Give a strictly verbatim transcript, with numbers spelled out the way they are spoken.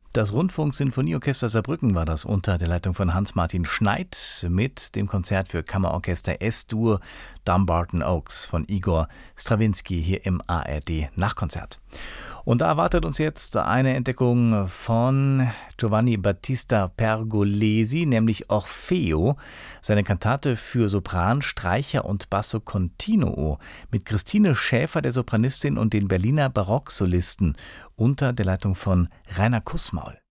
Das Rundfunk-Sinfonieorchester Saarbrücken war das unter der Leitung von Hans-Martin Schneid mit dem Konzert für Kammerorchester S-Dur Dumbarton Oaks von Igor Strawinski hier im A R D-Nachkonzert. Und da erwartet uns jetzt eine Entdeckung von Giovanni Battista Pergolesi, nämlich Orfeo, seine Kantate für Sopran, Streicher und Basso Continuo mit Christine Schäfer, der Sopranistin, und den Berliner Barocksolisten unter der Leitung von Rainer Kussmaul.